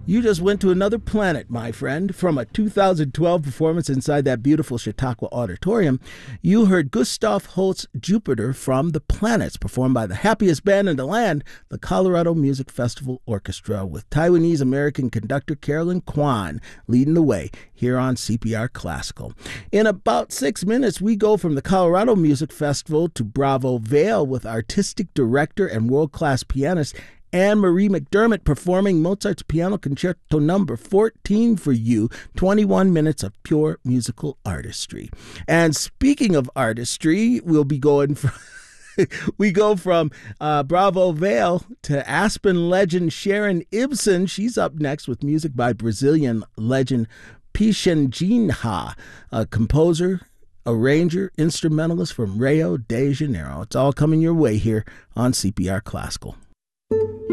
You just went to another planet, my friend. From a 2012 performance inside that beautiful Chautauqua Auditorium, you heard Gustav Holst's Jupiter from The Planets, performed by the happiest band in the land, the Colorado Music Festival Orchestra, with Taiwanese-American conductor Carolyn Kwan leading the way here on CPR Classical. In about 6 minutes, we go from the Colorado Music Festival to Bravo Vale with artistic director and world-class pianist Anne-Marie McDermott performing Mozart's Piano Concerto Number 14 for you. 21 minutes of pure musical artistry. And speaking of artistry, we'll be going from we go from Bravo Vale to Aspen legend Sharon Ibsen. She's up next with music by Brazilian legend Pichincha, a composer, arranger, instrumentalist from Rio de Janeiro. It's all coming your way here on CPR Classical.